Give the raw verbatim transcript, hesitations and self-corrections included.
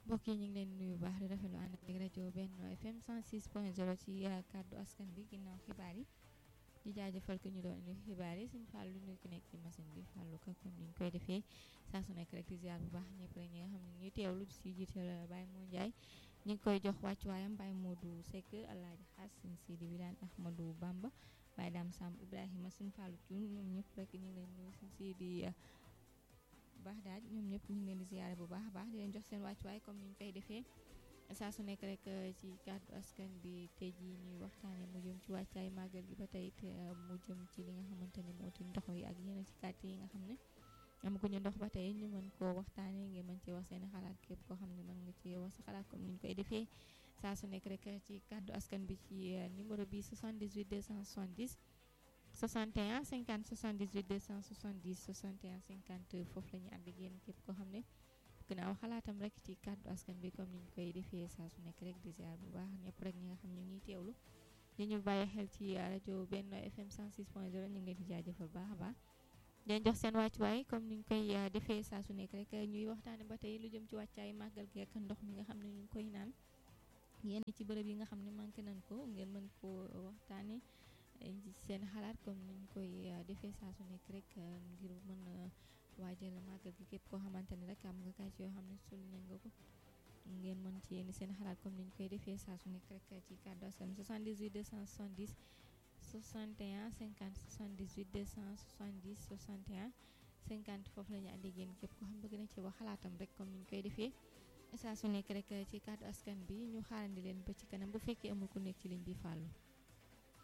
mbokk yi ñu ngi leen di nuyu bu baax di rafetlu ànd ak rajo Benno F M cent six point zéro ci kàddu askan bi ginnaaw xibaar yi di jaajëfal ko ñu doon indi xibaar yi suñu fàllu nuyu ki nekk ci machine bi fàllu ko comme ni ñu koy defee saa su nekk rek di ziar bu baax ñëpp rek ñi nga xam ne ñuy teewlu si jiital Baye Moo Ndiaye ñu ngi koy jox wàccuwaayam Baye Modou Seck Alaaji Xaas Sëñ Sidi Wilane Ahmadou Bamba Baye Dame Samb Ibrahima suñu fàllu ci ñoom ñëpp rek ñu ngi leen nuyu Sëñ Sidi baax daal ñoom ñëpp ñu ngi leen di ziare bu baax a baax di leen jox seen wàccuwaay comme ni ñu koy defee saa su nekk rek ci kàddu askan bi tey jii ñuy waxtaanee mu jëm ci wàccaay màggal gi ba tey it mu jëm ci li nga xamante ni moo di ndox yi ak yeneen ci quartier yi nga xam ne amaguñu ndox ba tey ñu mën koo waxtaanee ngeen mën cee wax seen xalaat képp koo xam ne mën nga cee wax sa xalaat comme ni ñu koy defee saa su nekk rek ci kàddu askan bi ci numéro bi soixante-dix-huit deux cent soixante-dix soixante et un cinquante soixante-dix-huit deux cent soixante-dix soixante et un cinquante foofu la ñu ànd ak yéen képp koo xam ne gannaaw xalaatam rek ci kàddu askan bi comme ni ñu koy defee saa su nekk rek di ziar bu baax ñëpp rek ñi nga xam ñu ngi teewlu di ñu bàyyi xel ci rajo Benno F M cent six point zéro ñu ngi leen di jaajëfal baax a baax dañ jox seen wàccuwaay comme ni ñu koy defee saa su nekk rek ñuy waxtaane ba tey lu jëm ci wàccaay màggal gi ak ndox mi nga xam ne ñu ngi koy naan yenn ci bërëb yi nga xam ne manqué nañ ko ngeen mën koo waxtaane ci seen xalaat comme ni ñu koy defee saa su nekk rek ngir mën a waajal màggal gi képp koo xamante ne rek am nga kàcc yoo xam ne sul nañ nga ko ngeen mën ci yéen seen xalaat comme ni ñu koy defee saa su nekk rek ci kàddu askan soixante-dix-huit deux cent soixante-dix soixante et un cinquante soixante-dix-huit deux cent soixante-dix soixante et un cinquante foofu la ñu àndi génn képp koo xam bëgg na ci wax xalaatam rek comme ni ñu koy defee saa su nekk rek ci kàddu askan bi ñu xaarandi leen ba ci kanam bu fekkee amul ku nekk ci ligne bi fàllu